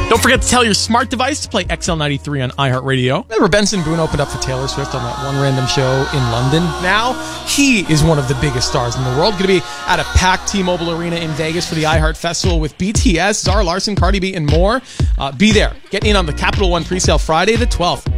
Don't forget to tell your smart device to play XL93 on iHeartRadio. Remember Benson Boone opened up for Taylor Swift on that one random show in London? Now, he is one of the biggest stars in the world. Going to be at a packed T-Mobile Arena in Vegas for the iHeart Festival with BTS, Zara Larsson, Cardi B, and more. Be there. Get in on the Capital One presale Friday the 12th.